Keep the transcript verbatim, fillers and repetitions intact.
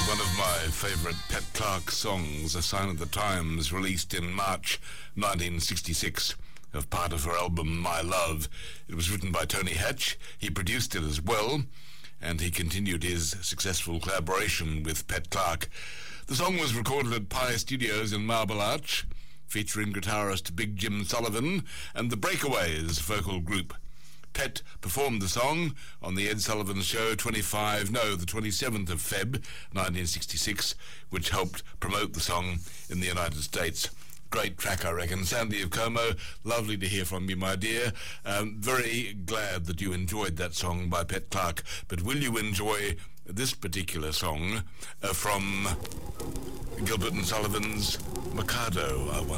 one of my favourite Pat Clark songs, A Sign of the Times, released in March nineteen sixty-six, of part of her album My Love. It was written by Tony Hatch. He produced it as well, and he continued his successful collaboration with Pat Clark. The song was recorded at Pye Studios in Marble Arch, featuring guitarist Big Jim Sullivan and the Breakaways vocal group. Pat performed the song on the Ed Sullivan Show twenty-five, no, the twenty-seventh of February nineteen sixty-six, which helped promote the song in the United States. Great track, I reckon. Sandy of Como, lovely to hear from you, my dear. Um, very glad that you enjoyed that song by Pat Clark. But will you enjoy this particular song uh, from Gilbert and Sullivan's Mikado, I wonder?